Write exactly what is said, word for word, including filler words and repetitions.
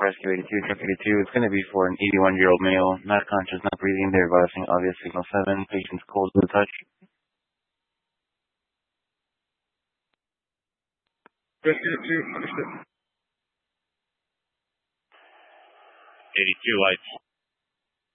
Rescue eighty-two, truck eighty-two. It's going to be for an eighty-one-year-old male, not conscious, not breathing. They're advising obvious signal seven. Patient's cold to the touch. Rescue eighty-two, understood. eighty-two lights.